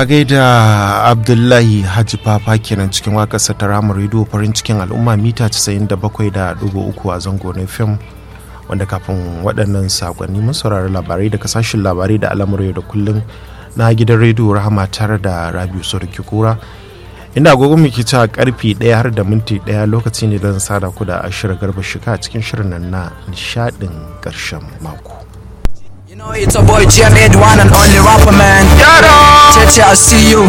a gaida Abdullahi Haji Papa kenan cikin waƙarsa ta Ramar Radio farin cikin al'umma mita 97.3 a zango na FM, wanda kafin waɗannan sakonni mun saurari labarai daga sashen labarai da al'amuran da kullum na gidan rediyo Rahama tare da Rabiu Sarki Kura, inda agogon muke cewa karfe 1 har da minti 1 lokaci ne don sada ku da Ashira Garba Shika cikin shirin nan na nishadin ƙarshen mako. You know it's a boy GM1 and only rapper man. Cheche, I see you.